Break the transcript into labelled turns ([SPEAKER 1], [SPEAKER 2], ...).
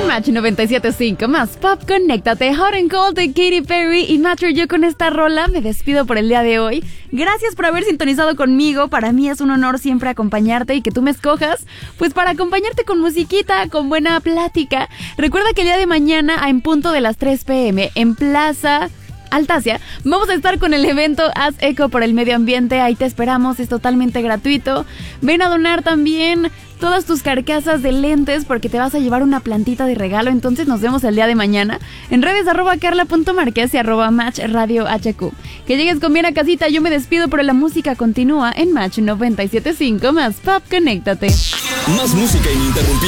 [SPEAKER 1] Match 97.5 más Pop, conéctate. Hot and Cold de Katy Perry y Matter. Yo con esta rola me despido por el día de hoy. Gracias por haber sintonizado conmigo. Para mí es un honor siempre acompañarte y que tú me escojas, pues para acompañarte con musiquita, con buena plática. Recuerda que el día de mañana, en punto de las 3 p.m, en Plaza Altasia, vamos a estar con el evento Haz Eco por el Medio Ambiente. Ahí te esperamos, es totalmente gratuito. Ven a donar también todas tus carcasas de lentes porque te vas a llevar una plantita de regalo. Entonces nos vemos el día de mañana en redes @carla.marquez y @Match Radio HQ. Que llegues con bien a casita. Yo me despido, pero la música continúa en Match 97.5 más Pop, conéctate.
[SPEAKER 2] Más música ininterrumpida.